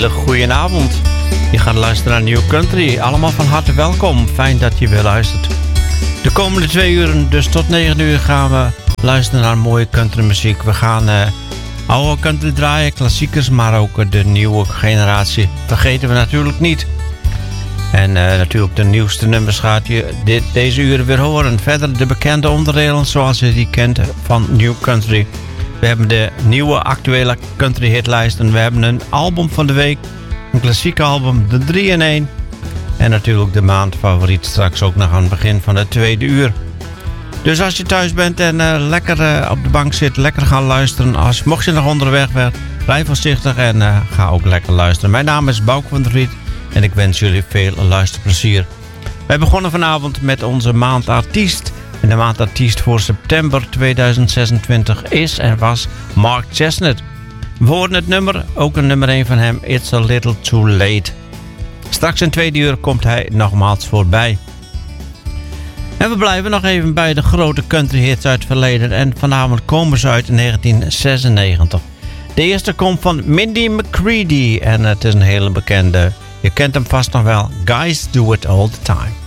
hele goede avond. Je gaat luisteren naar New Country. Allemaal van harte welkom. Fijn dat je weer luistert. De komende 2 uur, dus tot 9 uur, gaan we luisteren naar mooie countrymuziek. We gaan oude country draaien, klassiekers, maar ook de nieuwe generatie vergeten we natuurlijk niet. En natuurlijk de nieuwste nummers gaat je deze uur weer horen. Verder de bekende onderdelen zoals je die kent van New Country. We hebben de nieuwe actuele country hitlijsten. We hebben een album van de week. Een klassiek album, de 3-in-1. En natuurlijk de maandfavoriet straks ook nog aan het begin van de 2e uur. Dus als je thuis bent en lekker op de bank zit, lekker gaan luisteren. Mocht je nog onderweg bent, rij voorzichtig en ga ook lekker luisteren. Mijn naam is Bouke van der Riet en ik wens jullie veel luisterplezier. Wij begonnen vanavond met onze maandartiest. En de maandartiest voor september 2026 is en was Mark Chesnutt. We horen het nummer, ook een nummer 1 van hem, It's a Little Too Late. Straks in 2 uur komt hij nogmaals voorbij. En we blijven nog even bij de grote country hits uit het verleden. En vanavond komen ze uit 1996. De eerste komt van Mindy McCready. En het is een hele bekende. Je kent hem vast nog wel. Guys Do It All The Time.